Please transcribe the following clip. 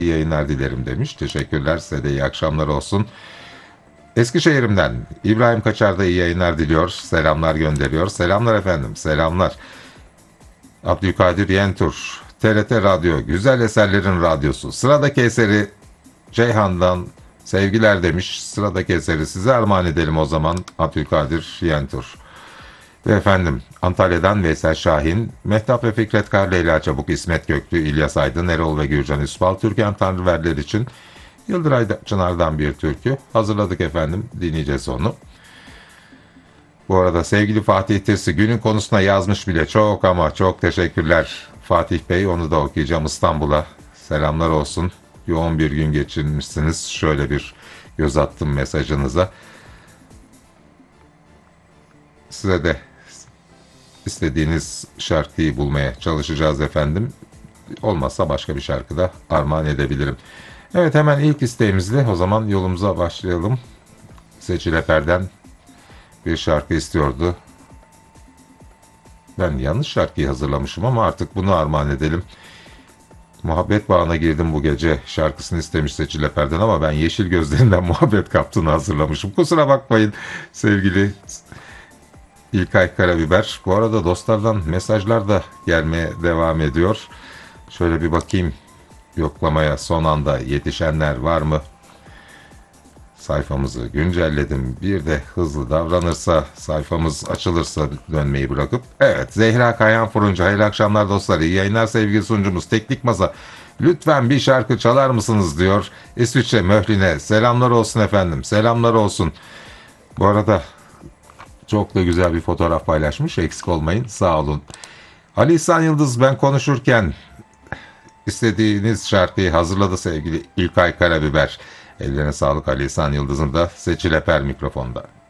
İyi yayınlar dilerim demiş. Teşekkürler, size de iyi akşamlar olsun. Eskişehir'imden İbrahim Kaçar da iyi yayınlar diliyor. Selamlar gönderiyor. Selamlar efendim, selamlar. Abdülkadir Yentur, TRT Radyo, güzel eserlerin radyosu. Sıradaki eseri Ceyhan'dan sevgiler demiş. Sıradaki eseri size armağan edelim o zaman, Abdülkadir Yentur. Ve efendim Antalya'dan Veysel Şahin, Mehtap ve Fikret Kar, Leyla Çabuk, İsmet Göklü, İlyas Aydın, Erol ve Gürcan Üspal, Türkan Tanrıverler için Yıldıray Çınar'dan bir türkü hazırladık efendim, dinleyeceğiz onu. Bu arada sevgili Fatih Tirsi günün konusuna yazmış bile, çok ama çok teşekkürler Fatih Bey, onu da okuyacağım. İstanbul'a selamlar olsun, yoğun bir gün geçirmişsiniz, şöyle bir göz attım mesajınıza. Size de istediğiniz şarkıyı bulmaya çalışacağız efendim. Olmazsa başka bir şarkı da armağan edebilirim. Evet, hemen ilk isteğimizle o zaman yolumuza başlayalım. Seçil Efer'den bir şarkı istiyordu. Ben yanlış şarkıyı hazırlamışım ama artık bunu armağan edelim. Muhabbet bağına girdim bu gece şarkısını istemiş Seçil Efer'den ama ben Yeşil Gözlerinden Muhabbet Kaptığını hazırlamışım. Kusura bakmayın sevgili İlkay Karabiber. Bu arada dostlardan mesajlar da gelmeye devam ediyor. Şöyle bir bakayım yoklamaya, son anda yetişenler var mı? Sayfamızı güncelledim. Bir de hızlı davranırsa, sayfamız açılırsa dönmeyi bırakıp. Evet, Zehra Kayan Fırıncı. Hayırlı akşamlar dostlar. İyi yayınlar sevgili sunucumuz. Teknik Masa. Lütfen bir şarkı çalar mısınız diyor. İsviçre Möhlin'e. Selamlar olsun efendim. Selamlar olsun. Bu arada çok da güzel bir fotoğraf paylaşmış. Eksik olmayın. Sağ olun. Ali İhsan Yıldız, ben konuşurken istediğiniz şarkıyı hazırladı sevgili İlkay Karabiber. Ellerine sağlık Ali İhsan Yıldız'ın da. Seçil Efer mikrofonda.